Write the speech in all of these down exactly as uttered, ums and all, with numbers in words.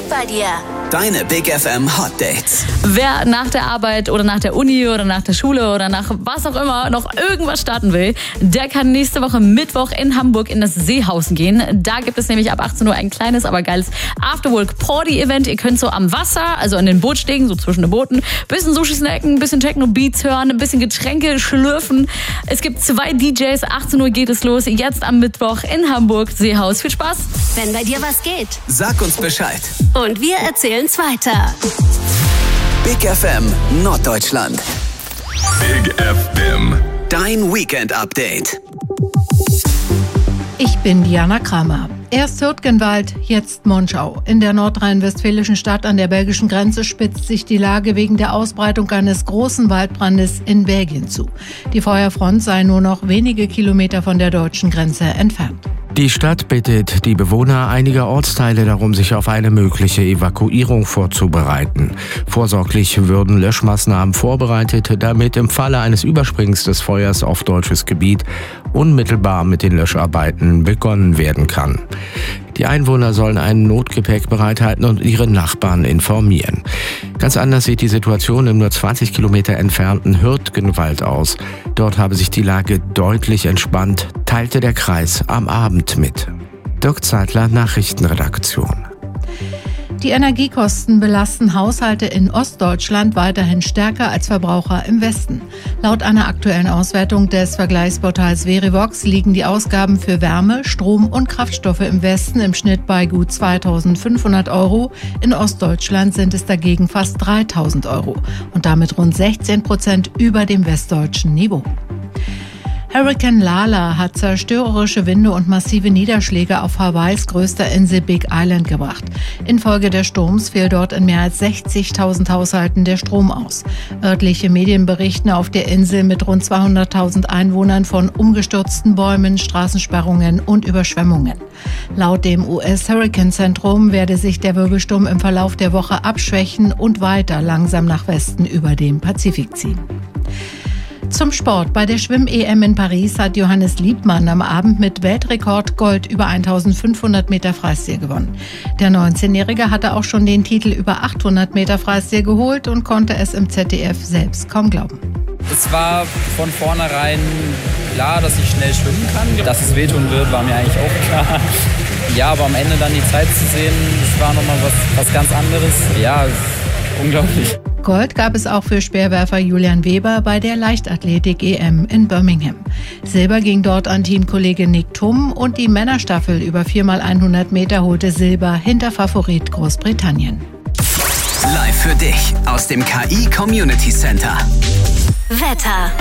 bei dir. Deine Big F M Hot Dates. Wer nach der Arbeit oder nach der Uni oder nach der Schule oder nach was auch immer noch irgendwas starten will, der kann nächste Woche Mittwoch in Hamburg in das Seehausen gehen. Da gibt es nämlich ab achtzehn Uhr ein kleines, aber geiles Afterwork-Party-Event. Ihr könnt so am Wasser, also an den Bootstegen, so zwischen den Booten, bisschen Sushi snacken, ein bisschen Techno-Beats hören, ein bisschen Getränke schlürfen. Es gibt zwei D Js, achtzehn Uhr geht es los, jetzt am Mittwoch in Hamburg, Seehaus. Viel Spaß! Wenn bei dir was geht. Sag uns Bescheid. Und wir erzählen's weiter. Big F M Norddeutschland. Big F M. Dein Weekend-Update. Ich bin Diana Kramer. Erst Hürtgenwald, jetzt Monschau. In der nordrhein-westfälischen Stadt an der belgischen Grenze spitzt sich die Lage wegen der Ausbreitung eines großen Waldbrandes in Belgien zu. Die Feuerfront sei nur noch wenige Kilometer von der deutschen Grenze entfernt. Die Stadt bittet die Bewohner einiger Ortsteile darum, sich auf eine mögliche Evakuierung vorzubereiten. Vorsorglich würden Löschmaßnahmen vorbereitet, damit im Falle eines Übersprings des Feuers auf deutsches Gebiet unmittelbar mit den Löscharbeiten begonnen werden kann. Die Einwohner sollen ein Notgepäck bereithalten und ihre Nachbarn informieren. Ganz anders sieht die Situation im nur zwanzig Kilometer entfernten Hürtgenwald aus. Dort habe sich die Lage deutlich entspannt, teilte der Kreis am Abend mit. Dirk Zeitler, Nachrichtenredaktion. Die Energiekosten belasten Haushalte in Ostdeutschland weiterhin stärker als Verbraucher im Westen. Laut einer aktuellen Auswertung des Vergleichsportals Verivox liegen die Ausgaben für Wärme, Strom und Kraftstoffe im Westen im Schnitt bei gut zweitausendfünfhundert Euro. In Ostdeutschland sind es dagegen fast dreitausend Euro und damit rund sechzehn Prozent über dem westdeutschen Niveau. Hurrikan Lala hat zerstörerische Winde und massive Niederschläge auf Hawaiis größter Insel Big Island gebracht. Infolge des Sturms fiel dort in mehr als sechzigtausend Haushalten der Strom aus. Örtliche Medien berichten auf der Insel mit rund zweihunderttausend Einwohnern von umgestürzten Bäumen, Straßensperrungen und Überschwemmungen. Laut dem U S-Hurrikan-Zentrum werde sich der Wirbelsturm im Verlauf der Woche abschwächen und weiter langsam nach Westen über den Pazifik ziehen. Zum Sport. Bei der Schwimm-E M in Paris hat Johannes Liebmann am Abend mit Weltrekord Gold über eintausendfünfhundert Meter Freistil gewonnen. Der neunzehnjährige hatte auch schon den Titel über achthundert Meter Freistil geholt und konnte es im Z D F selbst kaum glauben. Es war von vornherein klar, dass ich schnell schwimmen kann. Dass es wehtun wird, war mir eigentlich auch klar. Ja, aber am Ende dann die Zeit zu sehen, das war nochmal was, was ganz anderes. Ja, unglaublich. Gold gab es auch für Speerwerfer Julian Weber bei der Leichtathletik-E M in Birmingham. Silber ging dort an Teamkollege Nick Thum und die Männerstaffel über vier mal hundert Meter holte Silber hinter Favorit Großbritannien. Live für dich aus dem K I Community Center. Wetter.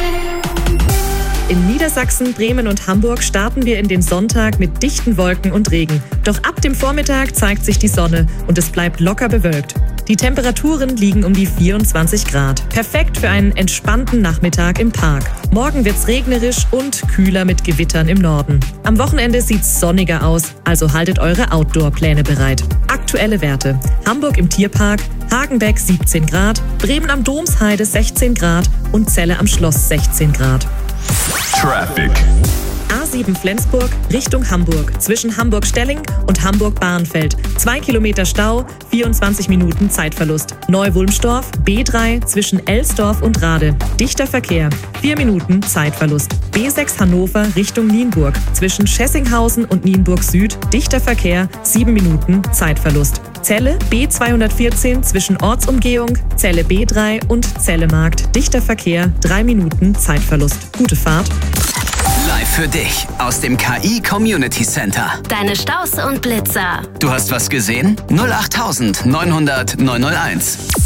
In Niedersachsen, Bremen und Hamburg starten wir in den Sonntag mit dichten Wolken und Regen. Doch ab dem Vormittag zeigt sich die Sonne und es bleibt locker bewölkt. Die Temperaturen liegen um die vierundzwanzig Grad. Perfekt für einen entspannten Nachmittag im Park. Morgen wird's regnerisch und kühler mit Gewittern im Norden. Am Wochenende sieht's sonniger aus, also haltet eure Outdoor-Pläne bereit. Aktuelle Werte. Hamburg im Tierpark, Hagenbeck siebzehn Grad, Bremen am Domsheide sechzehn Grad und Celle am Schloss sechzehn Grad. Traffic. A sieben Flensburg Richtung Hamburg zwischen Hamburg-Stelling und Hamburg-Bahrenfeld. Zwei Kilometer Stau, vierundzwanzig Minuten Zeitverlust. Neu-Wulmstorf, B drei zwischen Elsdorf und Rade. Dichter Verkehr, vier Minuten Zeitverlust. B sechs Hannover Richtung Nienburg zwischen Schessinghausen und Nienburg Süd. Dichter Verkehr, sieben Minuten Zeitverlust. Celle B zweihundertvierzehn zwischen Ortsumgehung, Celle B drei und Celle Markt. Dichter Verkehr, drei Minuten Zeitverlust. Gute Fahrt. Live für dich aus dem K I Community Center. Deine Staus und Blitzer. Du hast was gesehen? null acht neunhundert neunhunderteins.